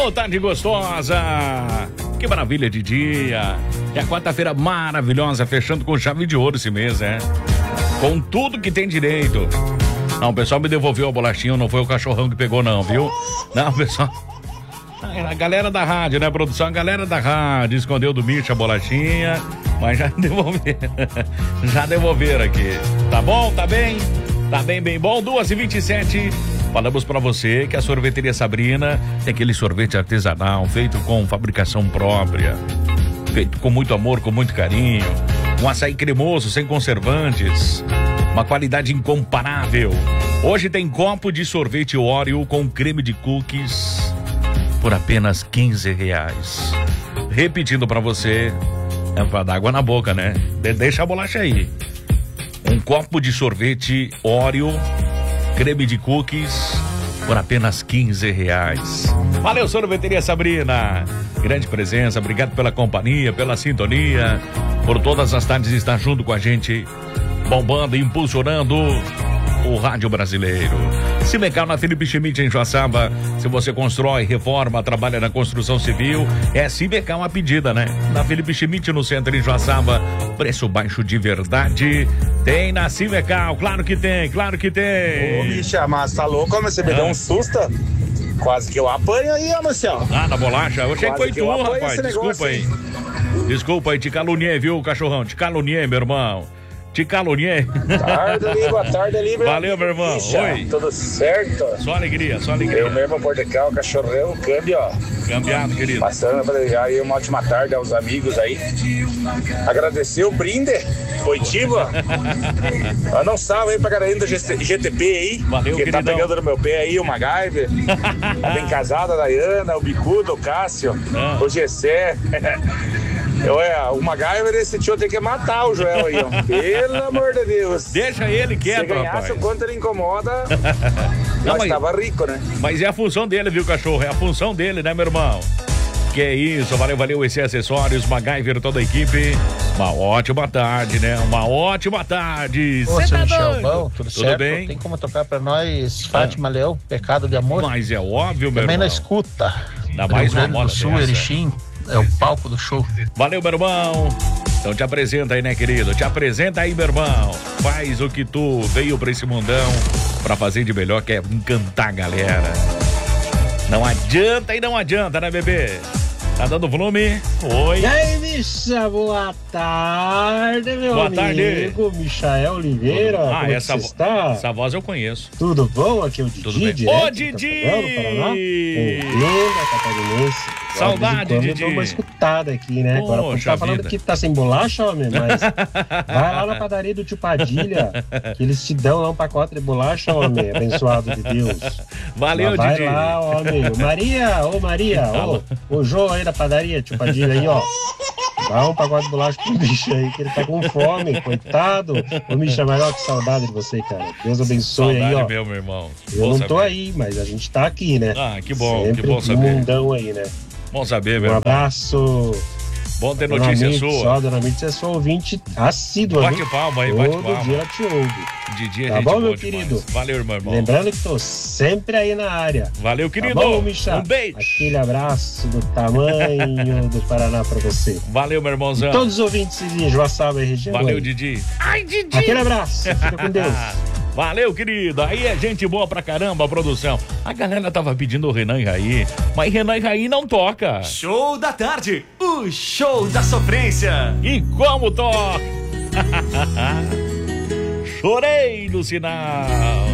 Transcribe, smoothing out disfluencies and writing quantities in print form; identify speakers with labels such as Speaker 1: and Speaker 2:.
Speaker 1: Ô, tarde gostosa! Que maravilha de dia! É a quarta-feira maravilhosa, fechando com chave de ouro esse mês, né? Com tudo que tem direito. Não, o pessoal me devolveu a bolachinha, não foi o cachorrão que pegou não, viu? Não, pessoal... A galera da rádio, né, produção? A galera da rádio escondeu do bicho a bolachinha, mas já devolveram. Já devolveram aqui. Tá bom? Tá bem? Tá bem, bem bom. 2h27. Falamos pra você que a Sorveteria Sabrina tem aquele sorvete artesanal feito com fabricação própria, feito com muito amor, com muito carinho. Um açaí cremoso, sem conservantes. Uma qualidade incomparável. Hoje tem copo de sorvete Oreo com creme de cookies por apenas R$15. Repetindo pra você, é pra dar água na boca, né? Deixa a bolacha aí. Um copo de sorvete Oreo, creme de cookies, por apenas R$15. Valeu, Sorveteria Sabrina. Grande presença, obrigado pela companhia, pela sintonia, por todas as tardes estar junto com a gente, bombando e impulsionando o rádio brasileiro. Simecal na Felipe Schmidt em Joaçaba. Se você constrói, reforma, trabalha na construção civil, é Simecal a pedida, né? Na Felipe Schmidt no centro em Joaçaba, preço baixo de verdade. Tem na Simecal, claro que tem, claro que tem.
Speaker 2: Ô, bicha, mas tá louco, mas você me deu um susto? Quase que eu apanho aí, ó, Marcelo.
Speaker 1: Ah, na bolacha? Eu achei que foi tu, rapaz.
Speaker 2: Desculpa aí.
Speaker 1: Desculpa aí, te caluniei, viu, cachorrão? Te caluniei, meu irmão. Te caluniei.
Speaker 2: Boa tarde ali, meu.
Speaker 1: Valeu, meu irmão.
Speaker 2: Bicha,
Speaker 1: oi.
Speaker 2: Tudo certo?
Speaker 1: Só alegria, só alegria.
Speaker 2: Eu mesmo, Portecal, cachorrão, câmbio, ó.
Speaker 1: Cambiado, querido.
Speaker 2: Passando pra desejar aí uma ótima tarde aos amigos aí. Agradecer o brinde, Boitiba. Manda um salve aí pra galera do GTP aí.
Speaker 1: Valeu,
Speaker 2: que
Speaker 1: queridão.
Speaker 2: tá pegando no meu pé aí, o MacGyver. A bem casada, a Dayana, o Bicudo, o Cássio, o Gessé. O MacGyver, esse tio tem que matar o Joel aí, ó. Pelo amor de Deus.
Speaker 1: Deixa ele quieto,
Speaker 2: Se ganhasse
Speaker 1: rapaz.
Speaker 2: o quanto ele incomoda,
Speaker 1: Não,
Speaker 2: nós tava rico, né?
Speaker 1: Mas é a função dele, viu, cachorro? É a função dele, né, meu irmão? Que é isso, valeu, esse Acessórios, MacGyver, toda a equipe. Uma ótima tarde, né? Uma ótima tarde.
Speaker 3: Ô, seu Michel, bom, tudo certo?
Speaker 1: Bem?
Speaker 3: Tem como tocar pra nós Fátima Leão, Pecado de Amor?
Speaker 1: Mas é óbvio, meu
Speaker 3: Também
Speaker 1: irmão.
Speaker 3: na escuta.
Speaker 1: Dá mais uma
Speaker 3: Rio Grande
Speaker 1: moda
Speaker 3: do Sul,
Speaker 1: dessa.
Speaker 3: Erechim, é o palco do show.
Speaker 1: Valeu, meu irmão. Então te apresenta aí, né, querido? Te apresenta aí, meu irmão. Faz o que tu veio pra esse mundão pra fazer de melhor, que é encantar a galera. Não adianta e não adianta, né, bebê? Tá dando volume? Oi.
Speaker 4: E aí, bicha, boa tarde, meu
Speaker 1: Boa
Speaker 4: amigo.
Speaker 1: tarde.
Speaker 4: Michael Oliveira.
Speaker 1: Ah,
Speaker 4: como é que
Speaker 1: essa,
Speaker 4: você está?
Speaker 1: essa voz eu conheço.
Speaker 4: Tudo bom? Aqui é o Didi.
Speaker 1: Tudo bem.
Speaker 4: direto
Speaker 1: Ô,
Speaker 4: de
Speaker 1: Didi!
Speaker 4: Cascavel, no Paraná. Linda catarinense.
Speaker 1: Saudade, Didi.
Speaker 4: Eu dou uma escutada aqui, né? Agora,
Speaker 1: Poxa
Speaker 4: tá falando
Speaker 1: vida.
Speaker 4: que tá sem bolacha, homem, mas vai lá na padaria do tio Padilha, que eles te dão lá um pacote de bolacha, homem, abençoado de Deus.
Speaker 1: Valeu,
Speaker 4: Vai
Speaker 1: Didi.
Speaker 4: lá, homem. Maria, o João aí da padaria, tio Padilha aí, ó. Dá um pacote de bolacha pro bicho aí, que ele tá com fome, coitado. Ô, Misha, maior que saudade de você, cara. Deus abençoe
Speaker 1: Saudade
Speaker 4: aí, ó.
Speaker 1: meu irmão.
Speaker 4: Eu
Speaker 1: Bom
Speaker 4: não
Speaker 1: saber.
Speaker 4: tô aí, mas a gente tá aqui, né?
Speaker 1: Ah, que bom,
Speaker 4: sempre
Speaker 1: que bom
Speaker 4: no
Speaker 1: saber.
Speaker 4: mundão aí, né?
Speaker 1: Bom saber,
Speaker 4: Um
Speaker 1: meu irmão.
Speaker 4: abraço.
Speaker 1: Bom ter
Speaker 4: Dona
Speaker 1: notícia
Speaker 4: Mirtz,
Speaker 1: sua.
Speaker 4: ó, Dona Mirtz é sua ouvinte assídua,
Speaker 1: Bate
Speaker 4: viu?
Speaker 1: palma aí, bate
Speaker 4: Todo
Speaker 1: palma.
Speaker 4: dia ela te ouve.
Speaker 1: Didi é
Speaker 4: Tá
Speaker 1: gente
Speaker 4: bom,
Speaker 1: boa
Speaker 4: meu
Speaker 1: demais.
Speaker 4: querido?
Speaker 1: Valeu, meu irmão.
Speaker 4: Lembrando que tô sempre aí na área.
Speaker 1: Valeu, querido.
Speaker 4: Tá bom, Micha?
Speaker 1: Um beijo.
Speaker 4: Aquele abraço do tamanho do Paraná pra você.
Speaker 1: Valeu, meu irmãozão.
Speaker 4: Todos os ouvintes de Joaçaba e região.
Speaker 1: Valeu,
Speaker 4: aí.
Speaker 1: Didi. Ai, Didi.
Speaker 4: Aquele abraço. Fica com Deus.
Speaker 1: Valeu, querido. Aí é gente boa pra caramba, a produção. A galera tava pedindo o Renan e Raí, mas Renan e Raí não toca.
Speaker 5: Show da tarde, o show da sofrência.
Speaker 1: E como toca? Chorei no sinal.